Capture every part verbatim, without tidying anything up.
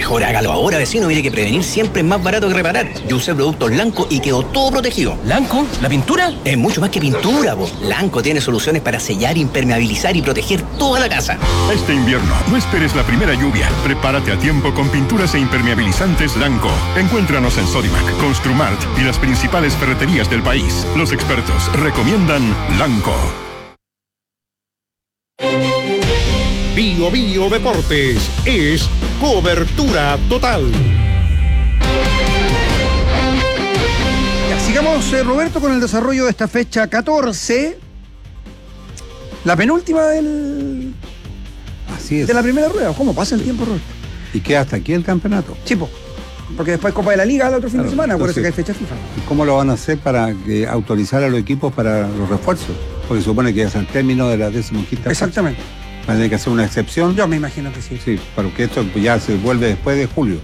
Mejor hágalo ahora, vecino. Mire que prevenir siempre es más barato que reparar. Yo usé productos Lanco y quedó todo protegido. ¿Lanco? ¿La pintura? Es mucho más que pintura, po. Lanco tiene soluciones para sellar, impermeabilizar y proteger toda la casa. Este invierno, no esperes la primera lluvia. Prepárate a tiempo con pinturas e impermeabilizantes Lanco. Encuéntranos en Sodimac, Construmart y las principales ferreterías del país. Los expertos recomiendan Lanco. Bio Bio Deportes es cobertura total. Ya, sigamos, eh, Roberto, con el desarrollo de esta fecha catorce. La penúltima del... Así es. De la primera rueda. ¿Cómo pasa el tiempo, Roberto? Y queda hasta aquí el campeonato. Sí, po. Porque después Copa de la Liga el otro fin Claro, de semana, por eso entonces, que hay fecha FIFA. ¿Y cómo lo van a hacer para que autorizar a los equipos para los refuerzos? Porque supone que es el término de la decimoquinta. Exactamente. Va a tener que hacer una excepción. Yo me imagino que sí. Sí, porque esto ya se vuelve después de julio.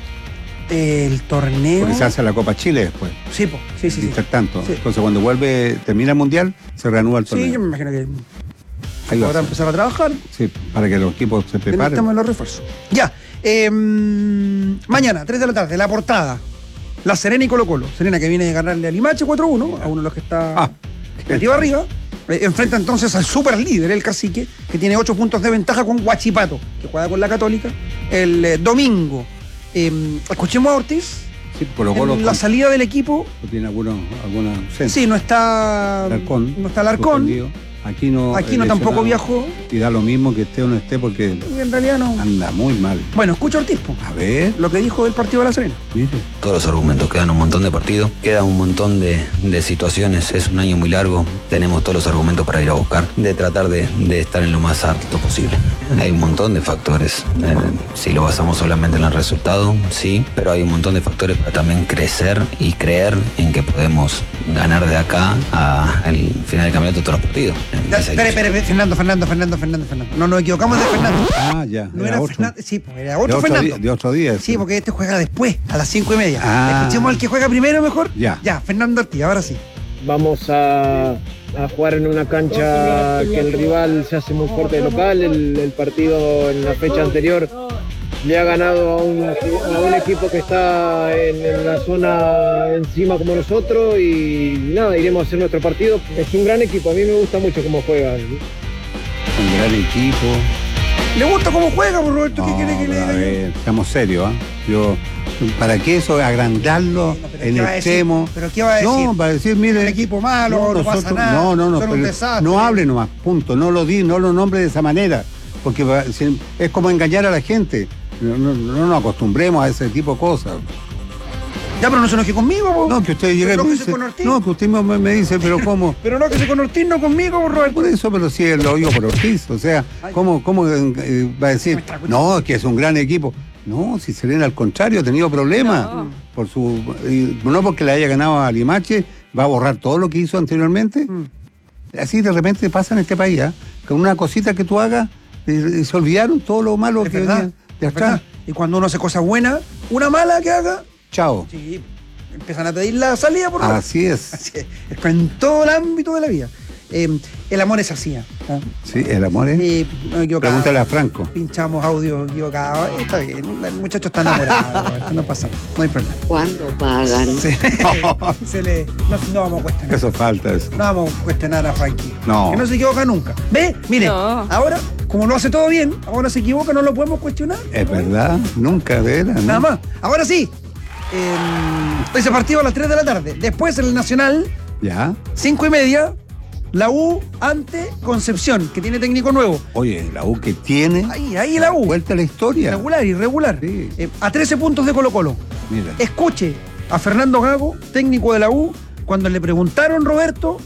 El torneo... Porque se hace la Copa Chile después. Sí, po. Sí, sí, sí. Tanto. Sí. Entonces cuando vuelve, termina el Mundial, se reanuda el torneo. Sí, yo me imagino que Ahí va a ahora ser. empezar a trabajar. Sí, para que los equipos se En el preparen. tema de los refuerzos. Ya. Eh, mañana, tres de la tarde, la portada. La Serena y Colo Colo. Serena que viene de ganarle a Limache cuatro uno, a uno de los que está Ah, metido arriba. Eh, enfrenta entonces al super líder, el Cacique, que tiene ocho puntos de ventaja con Huachipato, que juega con la Católica, el eh, domingo. Eh, escuchemos a Ortiz. sí, Colo Colo En la salida del equipo, tiene alguna, alguna ausencia. sí, no está Alarcón. no está Alarcón. suspendido. Aquí no. Aquí no eh, tampoco lesionado. viajó. Y da lo mismo que esté o no esté porque Y en realidad no. anda muy mal. Bueno, escucha a Ortiz, po, A ver, lo que dijo del partido de la Serena. mire. Todos los argumentos, quedan un montón de partidos, queda un montón de, de situaciones, es un año muy largo, tenemos todos los argumentos para ir a buscar, de tratar de, de estar en lo más alto posible. Hay un montón de factores, eh, si lo basamos solamente en el resultado, sí, pero hay un montón de factores para también crecer y creer en que podemos ganar de acá al final del campeonato todos los partidos. Ya, Esa espere, ilusión. espere, Fernando, Fernando, Fernando, Fernando, Fernando. No nos equivocamos de Fernando. Ah, ya. No era otro. Fernando, sí, pues era De otro otro Fernando. día- de otro día. Sí, porque este juega después, a las cinco y media. Ah. Escuchemos al que juega primero mejor. Ya. Ya, Fernando Ortiz, ahora sí. Vamos a, a jugar en una cancha que el rival se hace muy fuerte de local. El, el partido en la fecha anterior le ha ganado a un, a un equipo que está en, en la zona encima como nosotros y nada, iremos a hacer nuestro partido. Es un gran equipo, a mí me gusta mucho cómo juega. Un gran equipo. ¿Le gusta cómo juega, por Roberto? ¿Qué No, quiere que le pero a diga? ver, estamos serios, ¿ah? Yo, ¿para qué eso? Agrandarlo No, pero en ¿qué va a decir? extremo. ¿Pero qué va a decir? No, para decir, mire. Un equipo malo, no pasa nada, No, no, no. son un pero desastre. no hable nomás, punto. No lo di, no lo nombre de esa manera. Porque va- si- es como engañar a la gente. No, no, no nos acostumbremos a ese tipo de cosas. Ya, pero no se enoje conmigo, po. No, que usted llegue y Pero me no que se dice. con Ortiz. No, que usted me, me dice, pero ¿cómo? Pero no que se con Ortiz, no conmigo, por Roberto. Por eso, pero si él lo oigo por Ortiz. O sea, ¿cómo, cómo eh, va a decir? No, es que es un gran equipo. No, si Serena al contrario ha tenido problemas. No. Por su, y no porque le haya ganado a Limache, va a borrar todo lo que hizo anteriormente. Mm. Así de repente pasa en este país, ¿ah? Con una cosita que tú hagas, y, y se olvidaron todo lo malo Es que verdad, venía de es atrás. verdad. Y cuando uno hace cosas buenas, una mala que haga, Chao. sí, empiezan a pedir la salida por Roberto. Así es. Así es. Es en todo el ámbito de la vida. Eh, el amor es así. ¿eh? Sí, el amor es. Sí, no me equivocaba. Pregúntale a Franco. Pinchamos audio equivocado. Está bien, el muchacho está enamorado. Roberto, no pasa nada, no hay problema. ¿Cuándo pagan? Sí. Se le, no, no vamos a cuestionar. Eso falta, eso. No vamos a cuestionar a Frankie. No. Que no se equivoca nunca. ¿Ve? Mire, No. ahora, como lo hace todo bien, ahora se equivoca, no lo podemos cuestionar. Es verdad, nunca, de veras. Nada ¿no? más. Ahora sí. Eh, ese partido a las tres de la tarde. Después en el Nacional, Ya. cinco y media, la U ante Concepción, que tiene técnico nuevo. Oye, la U que tiene. Ahí, ahí la U. Vuelta a la historia. Regular, irregular. Sí. Eh, a trece puntos de Colo Colo. Mira. Escuche a Fernando Gago, técnico de la U, cuando le preguntaron, Roberto,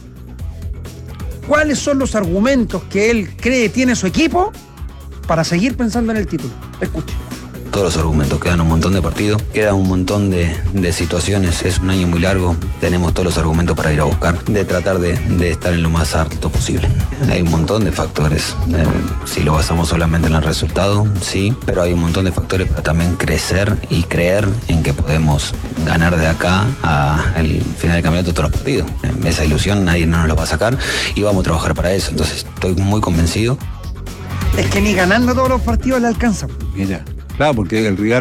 cuáles son los argumentos que él cree tiene su equipo para seguir pensando en el título. Escuche. Todos los argumentos, quedan un montón de partidos, queda un montón de, de situaciones, es un año muy largo, tenemos todos los argumentos para ir a buscar, de tratar de, de estar en lo más alto posible. Hay un montón de factores, eh, si lo basamos solamente en el resultado, sí, pero hay un montón de factores para también crecer y creer en que podemos ganar de acá al final del campeonato todos los partidos. Esa ilusión nadie no nos la va a sacar y vamos a trabajar para eso, entonces estoy muy convencido. Es que ni ganando todos los partidos le alcanza. Mira. Claro, porque el rival